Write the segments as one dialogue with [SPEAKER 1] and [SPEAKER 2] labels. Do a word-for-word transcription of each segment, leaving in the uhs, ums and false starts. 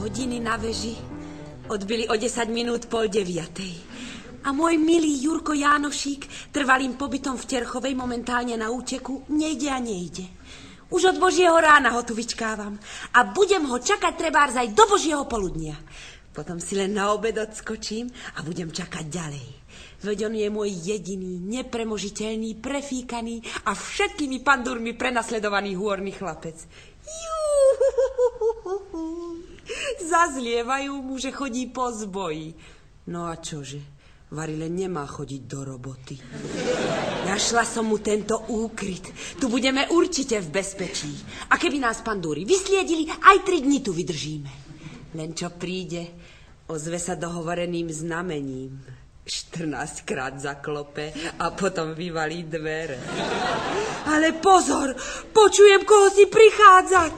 [SPEAKER 1] Hodiny na veži odbili o desať minút pol deviatej. A môj milý Jurko Jánošík, trvalým pobytom v Terchovej, momentálne na úteku, nejde a nejde. Už od Božieho rána ho tu vyčkávam a budem ho čakať trebárs aj do Božieho poludnia. Potom si len na obed odskočím a budem čakať ďalej. Veď on je môj jediný, nepremožiteľný, prefíkaný a všetkými pandúrmi prenasledovaný hôrny chlapec. Juuu, zazlievajú mu, že chodí po zboji. No a čože? Varile nemá chodiť do roboty. Našla som mu tento úkryt. Tu budeme určite v bezpečí. A keby nás pandúry vysliedili, aj tri dni tu vydržíme. Len čo príde, ozve sa dohovoreným znamením. štrnásťkrát zaklope a potom vyvalí dvere. Ale pozor, počujem, koho si prichádzať.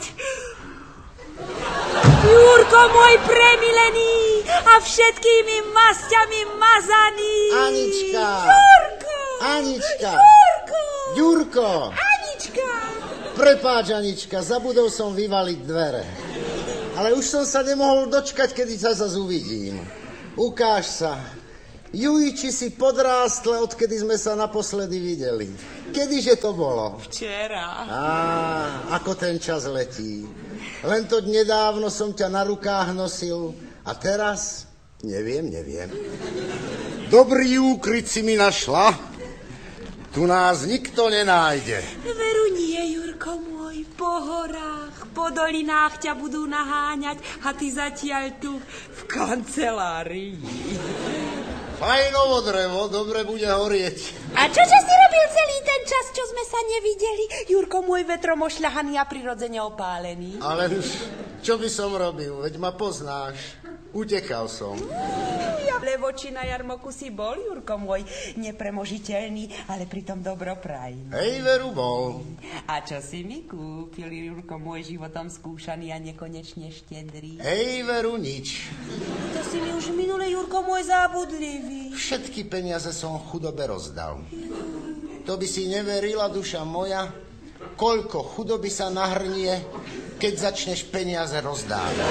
[SPEAKER 1] Jurko môj premilený a všetkými masťami mazaný.
[SPEAKER 2] Anička.
[SPEAKER 1] Jurko.
[SPEAKER 2] Anička.
[SPEAKER 1] Jurko.
[SPEAKER 2] Jurko.
[SPEAKER 1] Anička.
[SPEAKER 2] Prepáč, Anička, zabudol som vyvaliť dvere. Ale už som sa nemohol dočkať, kedy sa zase uvidím. Ukáž sa. Jujiči si podrástla, odkedy sme sa naposledy videli. Kedyže to bolo?
[SPEAKER 1] Včera.
[SPEAKER 2] Á, ako ten čas letí. Len to nedávno som ťa na rukách nosil a teraz neviem, neviem.
[SPEAKER 3] Dobrý úkryt si mi našla. Tu nás nikto nenájde.
[SPEAKER 1] Veru nie, Jurko môj, po horách, po dolinách ťa budú naháňať a ty zatiaľ tu v kancelárii.
[SPEAKER 3] Fajnovo drevo, dobre bude horieť.
[SPEAKER 1] A čože si robil celý ten čas, čo sme sa nevideli? Jurko môj, vetrom ošľahaný a prirodzene opálený.
[SPEAKER 2] Ale čo by som robil, veď ma poznáš. Utekal som.
[SPEAKER 1] Ja levoči na jarmoku si bol, Jurko môj, nepremožiteľný, ale pritom dobroprajný.
[SPEAKER 2] Hej, veru bol.
[SPEAKER 1] A čo si mi kúpil, Jurko môj, životom skúšaný a nekonečne štedrý?
[SPEAKER 2] Hej, veru nič.
[SPEAKER 1] To si mi už minule, Jurko môj, zábudlivý.
[SPEAKER 2] Všetky peniaze som chudobe rozdal. To by si neverila, duša moja, koľko chudoby sa nahrnie, keď začneš peniaze rozdávať.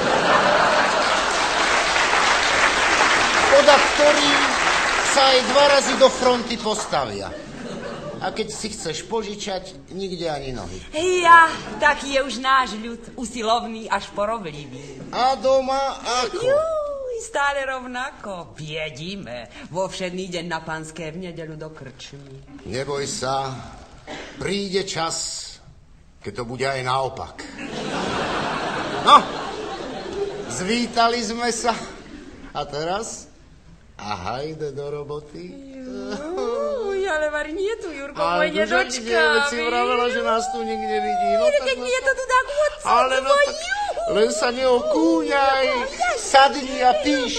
[SPEAKER 2] Podľa ktorých sa aj dva razy do fronty postavia. A keď si chceš požičať, nikde ani nohy.
[SPEAKER 1] Ja, taký je už náš ľud, usilovný až porovlivý.
[SPEAKER 2] A doma ako?
[SPEAKER 1] Juj, stále rovnako. Jedíme vo všedný deň na Panské, v nedeľu do krčmy.
[SPEAKER 2] Neboj sa, príde čas, keď to bude aj naopak. No, zvítali sme sa. A teraz? A hajde do roboty.
[SPEAKER 1] Juj, ale vari nie tu, Jurko, môj nedočkávi.
[SPEAKER 2] Ale si vravela, že nás tu nikde vidí. No,
[SPEAKER 1] keď mi je to tu tak odsudzvo.
[SPEAKER 2] Ale no tak, len sa neokúňaj. Sadni a píš.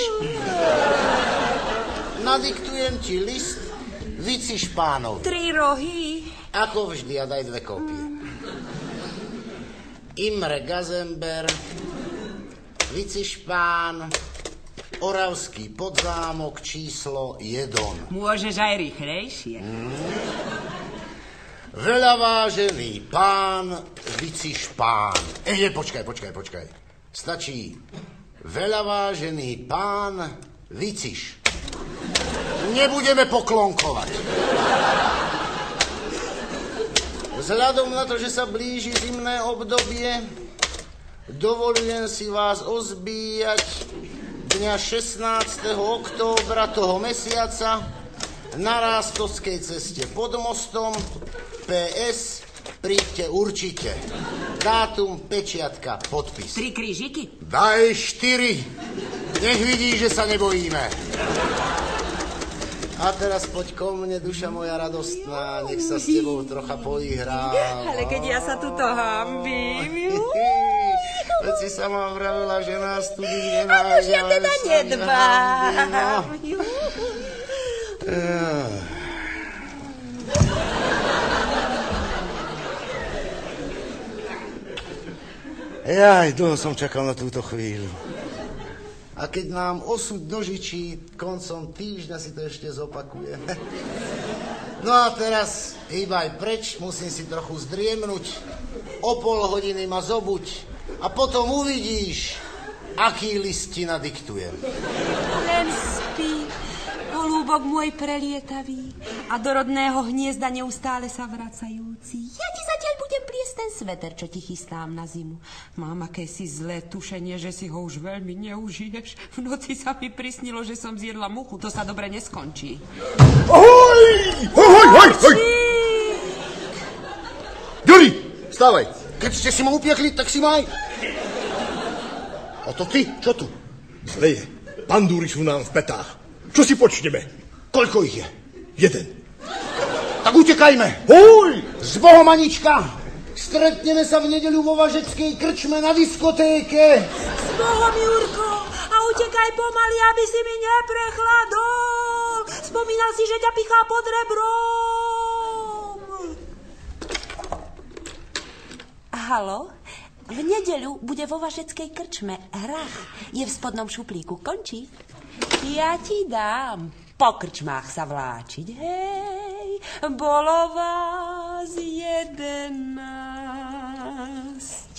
[SPEAKER 2] Nadiktujem ti list Vici Špánov.
[SPEAKER 1] Tri rohy.
[SPEAKER 2] Ako vždy, a daj dve kópie. Imre Gazember, Vici Špán, Oravský Podzámok, číslo jeden.
[SPEAKER 1] Môžeš aj rýchlejšie.
[SPEAKER 2] Hmm. Veľavážený pán Vici Špán. Ehe, počkaj, počkaj, počkaj. Stačí veľavážený pán Viciš. Nebudeme poklonkovať. Vzhľadom na to, že sa blíži zimné obdobie, dovolujem si vás ozbíjať dňa šestnásteho októbra toho mesiaca na Rástovskej ceste pod mostom. pé es, príďte určite. Dátum, pečiatka, podpis.
[SPEAKER 1] Tri krížiky?
[SPEAKER 2] Daj štyri. Nech vidí, že sa nebojíme. A teraz poď ko mne, duša moja radostná, nech sa s tebou trocha poihrá.
[SPEAKER 1] Ale keď ja sa tuto hambím.
[SPEAKER 2] Veď si sama vravila, že nás tu nikde nájde.
[SPEAKER 1] A to ja teda nedbám.
[SPEAKER 2] Jaj, dlho som čakal na túto chvíľu. A keď nám osud dožičí, koncom týždňa si to ešte zopakujeme. No a teraz hýbaj preč, musím si trochu zdriemnúť. O pol hodiny ma zobuď a potom uvidíš, Aký list ti nadiktujem?
[SPEAKER 1] Len spí, holúbok môj prelietavý a do rodného hniezda neustále sa vracajúci. Ja ti zatiaľ budem pliesť ten sveter, čo ti chystám na zimu. Mám akési zlé tušenie, že si ho už veľmi neužiješ. V noci sa mi prisnilo, že som zjedla muchu. To sa dobre neskončí.
[SPEAKER 3] Ahoj! Ahoj, ahoj, ahoj! Juri, vstávaj.
[SPEAKER 2] Keď ste si ma upiekli, tak si maj. A to ty, čo tu?
[SPEAKER 3] Zleje, pandúry sú nám v petách. Čo si počneme?
[SPEAKER 2] Koľko ich je?
[SPEAKER 3] Jeden.
[SPEAKER 2] Tak utekajme.
[SPEAKER 3] Hoj!
[SPEAKER 2] S Bohom, Anička. Stretneme sa v nedeľu vo Važeckej krčme na diskotéke.
[SPEAKER 1] S Bohom, Jurko, a utekaj pomaly, aby si mi neprechladol. Spomínal si, že ťa pichá pod rebrom. Haló? V nedeľu bude vo Važeckej krčme hrách. Je v spodnom šuplíku. Končí? Ja ti dám po krčmách sa vláčiť. Hej, bolo vás jedenásť.